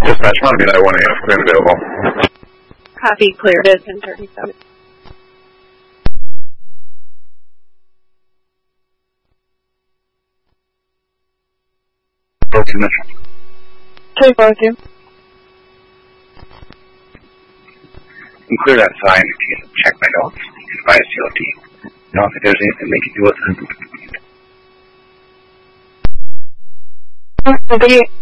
Dispatch, Monday night 1 a.m. Clear and available. Copy, cleared at 10:37. Both submission. Take both you. And clear that sign. Check my notes. Advise COT. Now, if there's anything they can do with it. Okay.